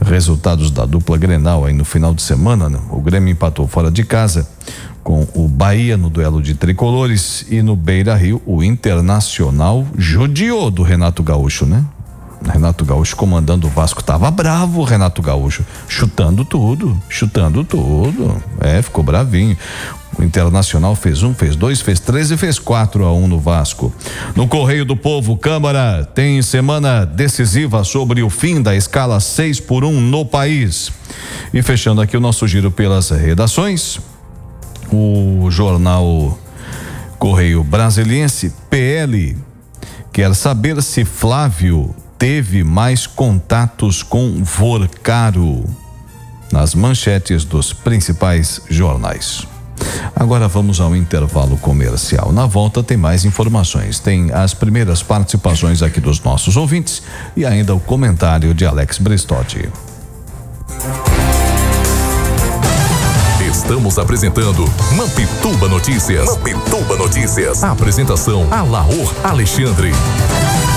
resultados da dupla Grenal aí no final de semana, né? O Grêmio empatou fora de casa com o Bahia no duelo de tricolores e no Beira-Rio o Internacional judiou do Renato Gaúcho, né? Renato Gaúcho comandando o Vasco, tava bravo o Renato Gaúcho, chutando tudo, ficou bravinho. O Internacional fez 1, fez 2, fez 3 e fez 4-1 no Vasco. No Correio do Povo, Câmara tem semana decisiva sobre o fim da escala 6x1 no país. E fechando aqui o nosso giro pelas redações, o jornal Correio Brasiliense, PL quer saber se Flávio teve mais contatos com Vorcaro, nas manchetes dos principais jornais. Agora vamos ao intervalo comercial. Na volta tem mais informações, tem as primeiras participações aqui dos nossos ouvintes e ainda o comentário de Alex Bristotti. Estamos apresentando Mampituba Notícias. A apresentação Alaor Alexandre.